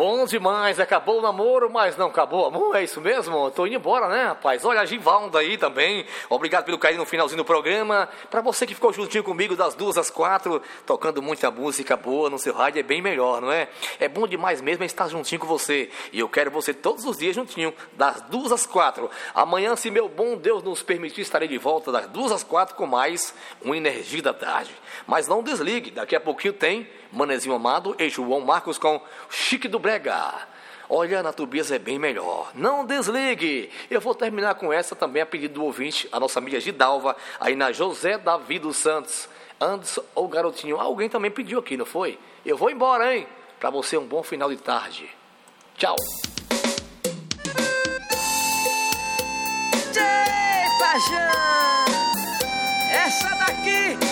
bom demais, acabou o namoro, mas não acabou o amor, é isso mesmo? Tô indo embora, né, rapaz? Olha, a Givalda aí também, obrigado pelo carinho no finalzinho do programa. Pra você que ficou juntinho comigo das 2 às 4, tocando muita música boa no seu rádio, é bem melhor, não é? É bom demais mesmo estar juntinho com você, e eu quero você todos os dias juntinho, das 2 às 4. Amanhã, se meu bom Deus nos permitir, estarei de volta das 2 às 4 com mais uma Energia da Tarde. Mas não desligue, daqui a pouquinho tem Manezinho Amado e João Marcos com Chique do Brega. Olha, na Tobias é bem melhor. Não desligue. Eu vou terminar com essa também a pedido do ouvinte, a nossa amiga Gidalva, aí na José Davi dos Santos. Anderson ou Garotinho, alguém também pediu aqui, não foi? Eu vou embora, hein? Pra você um bom final de tarde. Tchau. Essa daqui